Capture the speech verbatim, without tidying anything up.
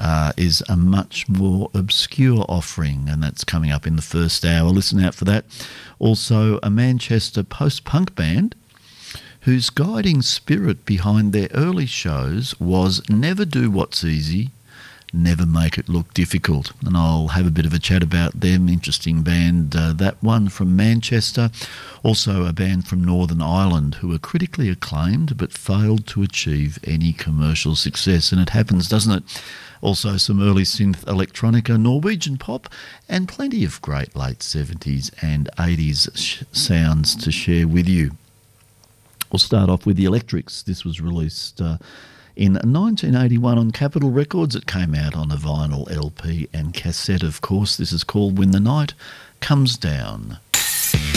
uh, is a much more obscure offering, and that's coming up in the first hour. Listen out for that. Also, a Manchester post-punk band whose guiding spirit behind their early shows was never do what's easy, never make it look difficult. And I'll have a bit of a chat about them. Interesting band, uh, that one from Manchester. Also a band from Northern Ireland who were critically acclaimed but failed to achieve any commercial success. And it happens, doesn't it? Also some early synth electronica, Norwegian pop, and plenty of great late seventies and eighties sh- sounds to share with you. We'll start off with The Electrics. This was released uh, in nineteen eighty-one on Capitol Records. It came out on a vinyl, L P and cassette, of course. This is called When the Night Comes Down.